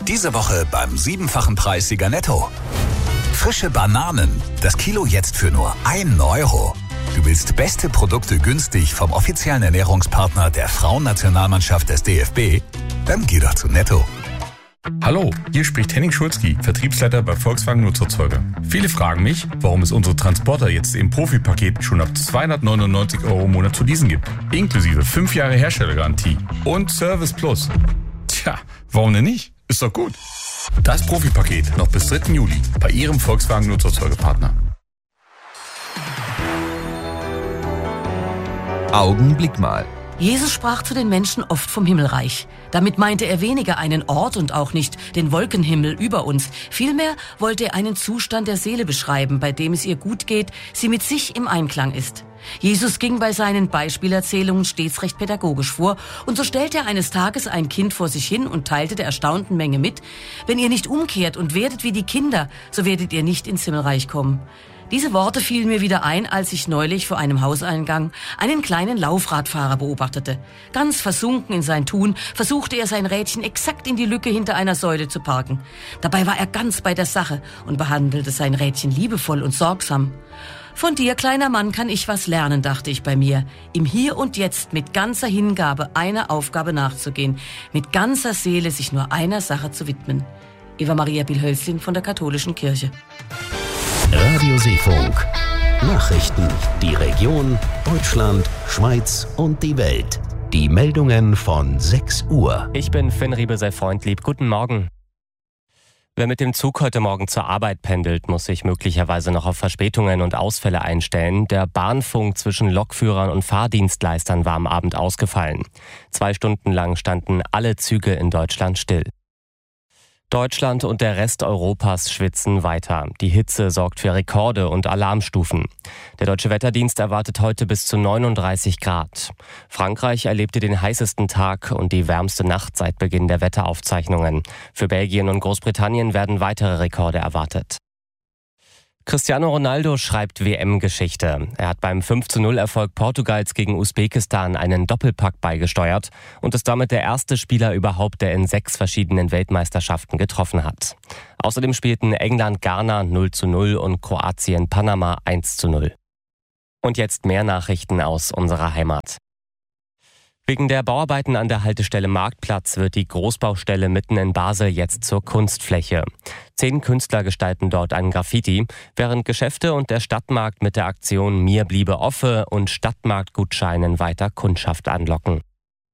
Diese Woche beim 7-fachen Preissieger Netto. Frische Bananen. Das Kilo jetzt für nur 1 Euro. Du willst beste Produkte günstig vom offiziellen Ernährungspartner der Frauennationalmannschaft des DFB? Dann geh doch zu Netto. Hallo, hier spricht Henning Schulzki, Vertriebsleiter bei Volkswagen Nutzerzeuger. Viele fragen mich, warum es unsere Transporter jetzt im Profipaket schon ab 299 € im Monat zu leasen gibt. Inklusive 5 Jahre Herstellergarantie und Service Plus. Tja, warum denn nicht? Ist doch gut. Das Profipaket noch bis 3. Juli bei Ihrem Volkswagen Nutzerzeugerpartner. Augenblick mal. Jesus sprach zu den Menschen oft vom Himmelreich. Damit meinte er weniger einen Ort und auch nicht den Wolkenhimmel über uns. Vielmehr wollte er einen Zustand der Seele beschreiben, bei dem es ihr gut geht, sie mit sich im Einklang ist. Jesus ging bei seinen Beispielerzählungen stets recht pädagogisch vor und so stellte er eines Tages ein Kind vor sich hin und teilte der erstaunten Menge mit: Wenn ihr nicht umkehrt und werdet wie die Kinder, so werdet ihr nicht ins Himmelreich kommen. Diese Worte fielen mir wieder ein, als ich neulich vor einem Hauseingang einen kleinen Laufradfahrer beobachtete. Ganz versunken in sein Tun versuchte er, sein Rädchen exakt in die Lücke hinter einer Säule zu parken. Dabei war er ganz bei der Sache und behandelte sein Rädchen liebevoll und sorgsam. Von dir, kleiner Mann, kann ich was lernen, dachte ich bei mir. Im Hier und Jetzt mit ganzer Hingabe einer Aufgabe nachzugehen, mit ganzer Seele sich nur einer Sache zu widmen. Eva Maria Biel-Hölzling von der Katholischen Kirche. Radio Seefunk. Nachrichten, die Region, Deutschland, Schweiz und die Welt. Die Meldungen von 6 Uhr. Ich bin Finn Riebel-Sei-Freundlieb. Guten Morgen. Wer mit dem Zug heute Morgen zur Arbeit pendelt, muss sich möglicherweise noch auf Verspätungen und Ausfälle einstellen. Der Bahnfunk zwischen Lokführern und Fahrdienstleistern war am Abend ausgefallen. 2 Stunden lang standen alle Züge in Deutschland still. Deutschland und der Rest Europas schwitzen weiter. Die Hitze sorgt für Rekorde und Alarmstufen. Der Deutsche Wetterdienst erwartet heute bis zu 39 Grad. Frankreich erlebte den heißesten Tag und die wärmste Nacht seit Beginn der Wetteraufzeichnungen. Für Belgien und Großbritannien werden weitere Rekorde erwartet. Cristiano Ronaldo schreibt WM-Geschichte. Er hat beim 5:0-Erfolg Portugals gegen Usbekistan einen Doppelpack beigesteuert und ist damit der erste Spieler überhaupt, der in 6 verschiedenen Weltmeisterschaften getroffen hat. Außerdem spielten England-Ghana 0:0 und Kroatien-Panama 1:0. Und jetzt mehr Nachrichten aus unserer Heimat. Wegen der Bauarbeiten an der Haltestelle Marktplatz wird die Großbaustelle mitten in Basel jetzt zur Kunstfläche. 10 Künstler gestalten dort ein Graffiti, während Geschäfte und der Stadtmarkt mit der Aktion Mir bliebe Offe und Stadtmarktgutscheinen weiter Kundschaft anlocken.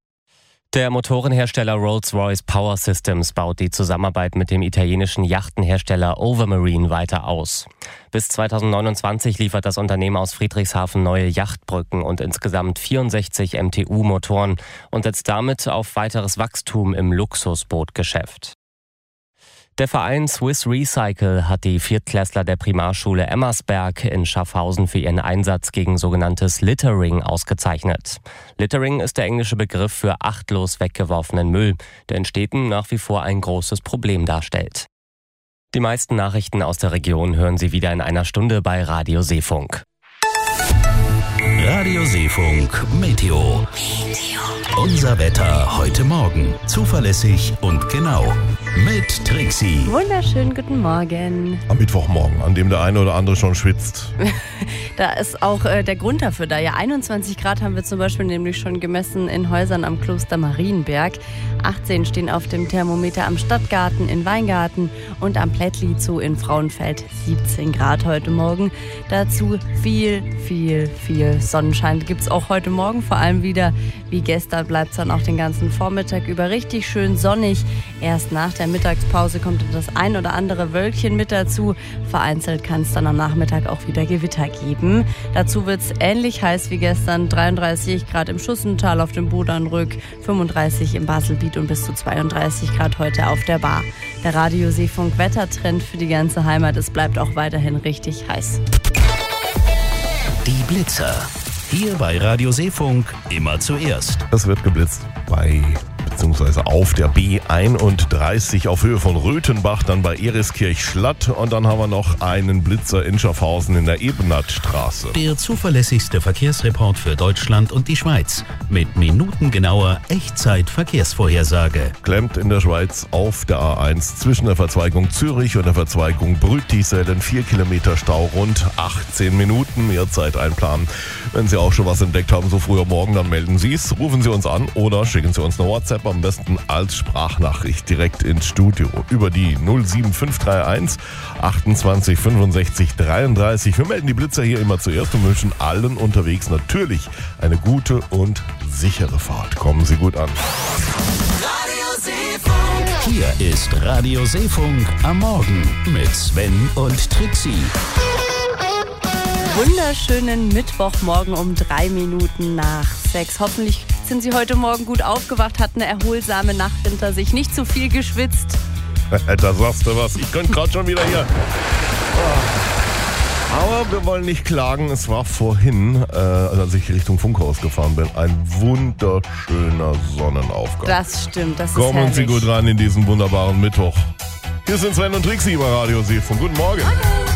Der Motorenhersteller Rolls-Royce Power Systems baut die Zusammenarbeit mit dem italienischen Yachtenhersteller Overmarine weiter aus. Bis 2029 liefert das Unternehmen aus Friedrichshafen neue Yachtbrücken und insgesamt 64 MTU-Motoren und setzt damit auf weiteres Wachstum im Luxusbootgeschäft. Der Verein Swiss Recycle hat die Viertklässler der Primarschule Emmersberg in Schaffhausen für ihren Einsatz gegen sogenanntes Littering ausgezeichnet. Littering ist der englische Begriff für achtlos weggeworfenen Müll, der in Städten nach wie vor ein großes Problem darstellt. Die meisten Nachrichten aus der Region hören Sie wieder in einer Stunde bei Radio Seefunk. Radio Seefunk Meteo. Unser Wetter heute Morgen. Zuverlässig und genau. Mit Trixie. Wunderschönen guten Morgen. Am Mittwochmorgen, an dem der eine oder andere schon schwitzt. Da ist auch der Grund dafür da. Ja, 21 Grad haben wir zum Beispiel nämlich schon gemessen in Häusern am Kloster Marienberg. 18 stehen auf dem Thermometer am Stadtgarten in Weingarten und am Plättli Zoo in Frauenfeld. 17 Grad heute Morgen. Dazu viel Sonnenschein gibt es auch heute Morgen. Vor allem wieder wie gestern bleibt es dann auch den ganzen Vormittag über richtig schön sonnig. Erst nach der Mittagspause kommt das ein oder andere Wölkchen mit dazu. Vereinzelt kann es dann am Nachmittag auch wieder Gewitter geben. Dazu wird es ähnlich heiß wie gestern. 33 Grad im Schussental auf dem Bodernrück, 35 im Baselbiet und bis zu 32 Grad heute auf der Bar. Der Radio Seefunk Wettertrend für die ganze Heimat. Es bleibt auch weiterhin richtig heiß. Die Blitzer. Hier bei Radio Seefunk immer zuerst. Es wird geblitzt beziehungsweise auf der B31 auf Höhe von Röthenbach, dann bei Ereskirch-Schlatt und dann haben wir noch einen Blitzer in Schaffhausen in der Ebenathstraße. Der zuverlässigste Verkehrsreport für Deutschland und die Schweiz mit minutengenauer Echtzeit-Verkehrsvorhersage. Klemmt in der Schweiz auf der A1 zwischen der Verzweigung Zürich und der Verzweigung Brüttisellen 4 Kilometer Stau, rund 18 Minuten. Mehr Zeit einplanen. Wenn Sie auch schon was entdeckt haben, so früh am Morgen, dann melden Sie es, rufen Sie uns an oder schicken Sie uns eine WhatsApp, am besten als Sprachnachricht direkt ins Studio über die 07531 28 65 33. Wir melden die Blitzer hier immer zuerst und wünschen allen unterwegs natürlich eine gute und sichere Fahrt. Kommen Sie gut an. Hier ist Radio Seefunk am Morgen mit Sven und Trixie. Wunderschönen Mittwochmorgen um 3 Minuten nach 6. Hoffentlich sind Sie heute Morgen gut aufgewacht, hatten eine erholsame Nacht hinter sich, nicht zu viel geschwitzt. Da sagst du was. Ich könnte gerade schon wieder hier. Aber wir wollen nicht klagen. Es war vorhin, als ich Richtung Funkhaus gefahren bin, ein wunderschöner Sonnenaufgang. Das stimmt, das ist Kommen herrlich. Sie gut ran in diesen wunderbaren Mittwoch. Hier sind Sven und Trixie bei Radio Seefunk. Guten Morgen. Hallo.